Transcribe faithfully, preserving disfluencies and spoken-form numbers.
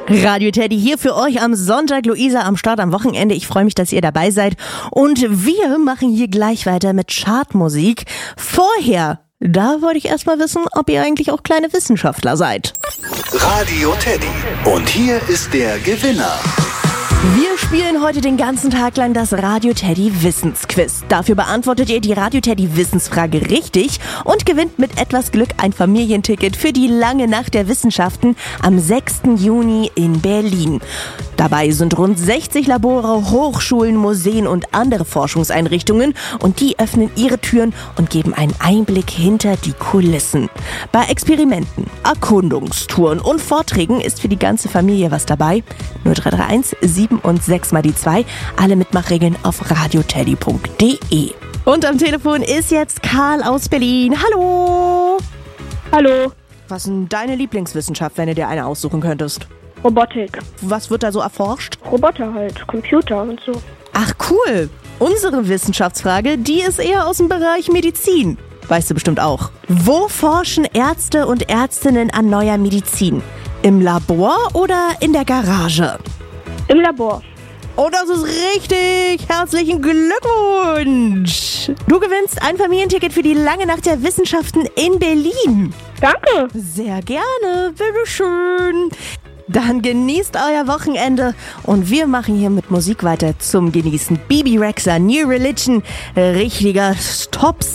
Radio Teddy hier für euch am Sonntag. Luisa am Start am Wochenende. Ich freue mich, dass ihr dabei seid. Und wir machen hier gleich weiter mit Chartmusik. Vorher, da wollte ich erstmal wissen, ob ihr eigentlich auch kleine Wissenschaftler seid. Radio Teddy. Und hier ist der Gewinner. Wir spielen heute den ganzen Tag lang das Radio Teddy Wissensquiz. Dafür beantwortet ihr die Radio Teddy Wissensfrage richtig und gewinnt mit etwas Glück ein Familienticket für die lange Nacht der Wissenschaften am sechsten Juni in Berlin. Dabei sind rund sechzig Labore, Hochschulen, Museen und andere Forschungseinrichtungen und die öffnen ihre Türen und geben einen Einblick hinter die Kulissen. Bei Experimenten, Erkundungstouren und Vorträgen ist für die ganze Familie was dabei. null drei drei eins sieben und sechs mal die zwei. Alle Mitmachregeln auf radioteddy punkt de. Und am Telefon ist jetzt Karl aus Berlin. Hallo! Hallo. Was ist denn deine Lieblingswissenschaft, wenn du dir eine aussuchen könntest? Robotik. Was wird da so erforscht? Roboter halt, Computer und so. Ach cool! Unsere Wissenschaftsfrage, die ist eher aus dem Bereich Medizin. Weißt du bestimmt auch. Wo forschen Ärzte und Ärztinnen an neuer Medizin? Im Labor oder in der Garage? Im Labor. Oh, das ist richtig! Herzlichen Glückwunsch! Du gewinnst ein Familienticket für die lange Nacht der Wissenschaften in Berlin. Danke. Sehr gerne, bitteschön. Dann genießt euer Wochenende und wir machen hier mit Musik weiter zum Genießen. Bebe Rexha, New Religion, richtiger Top